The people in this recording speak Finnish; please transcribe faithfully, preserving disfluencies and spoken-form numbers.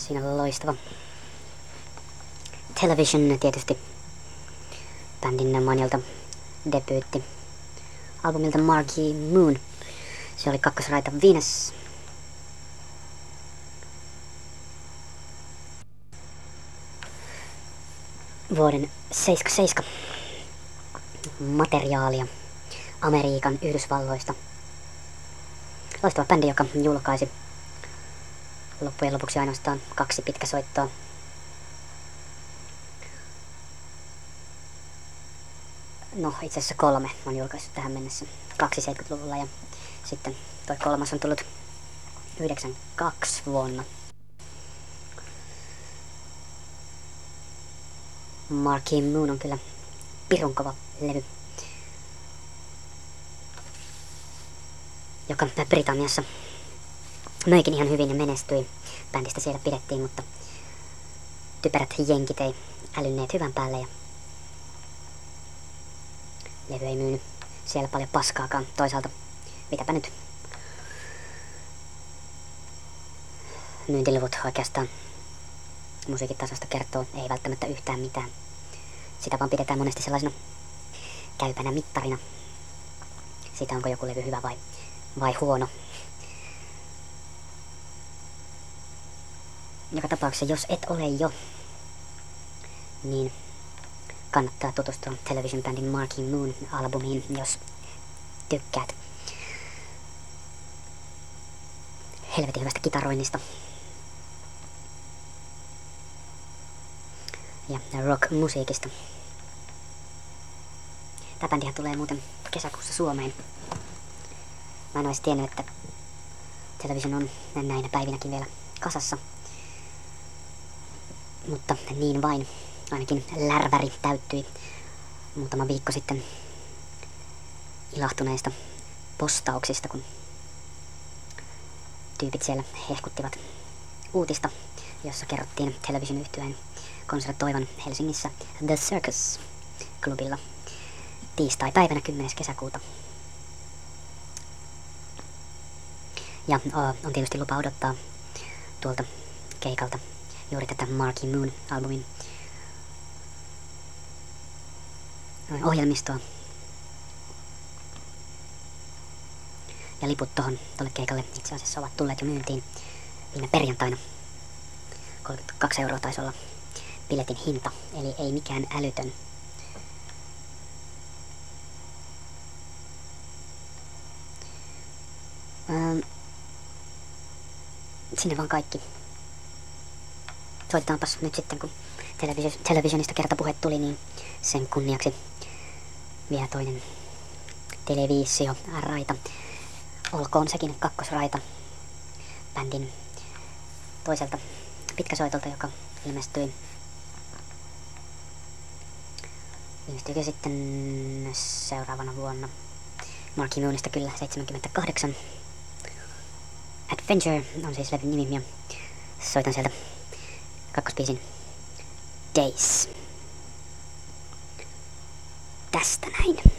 Siinä on loistava. Television tietysti bändin mainiolta debyytti albumilta Marquee Moon. Se oli kakkosraita Venus. Vuoden seitsemänkymmentäseitsemän materiaalia Amerikan Yhdysvalloista. Loistava bändi, joka julkaisi loppujen lopuksi ainoastaan kaksi pitkäsoittoa. No, itse asiassa kolme on julkaissut tähän mennessä. Kaksi seitsemänkymmentäluvulla ja sitten toi kolmas on tullut yhdeksänkymmentäkaksi vuonna. Marquee Moon on kyllä pirun kova levy, joka Britanniassa möikin ihan hyvin ja menestyi. Bändistä siellä pidettiin, mutta typerät jenkit ei älynneet hyvän päälle ja levy ei myynyt siellä paljon paskaakaan. Toisaalta, mitäpä nyt. Myyntiluvut oikeastaan musiikitasosta kertoo ei välttämättä yhtään mitään. Sitä vaan pidetään monesti sellaisena käypänä mittarina. Siitä onko joku levy hyvä vai, vai huono. Joka tapauksessa, jos et ole jo, niin kannattaa tutustua Television Bandin Marquee Moon albumiin, jos tykkäät helvetin hyvästä kitaroinnista ja rock-musiikista. Tää bändihän tulee muuten kesäkuussa Suomeen. Mä en ois tiennyt, että Television on näinä päivinäkin vielä kasassa. Mutta niin vain. Ainakin lärväri täyttyi muutama viikko sitten ilahtuneista postauksista, kun tyypit siellä hehkuttivat uutista, jossa kerrottiin Television-yhtyeen konsertoivan Helsingissä The Circus-klubilla tiistai-päivänä kymmenes kesäkuuta. Ja on tietysti lupa odottaa tuolta keikalta juuri tätä Marquee Moon-albumin ohjelmistoa. Ja liput tohon tolle keikalle itse asiassa ovat tulleet jo myyntiin viime perjantaina. kolmekymmentäkaksi euroa taisi olla biletin hinta, eli ei mikään älytön. Ähm, sinne vaan kaikki. Soitetaanpas nyt sitten, kun televisio- televisionista kertapuhe tuli, niin sen kunniaksi vielä toinen televisio-raita. Olkoon sekin kakkosraita bändin toiselta pitkäsoitolta, joka ilmestyi. Ilmestyykö sitten seuraavana vuonna? Marquee Moonista kyllä seitsemänkymmentäkahdeksan. Adventure on siis levyn nimi ja soitan sieltä kakkospiisin Days. Tästä näin.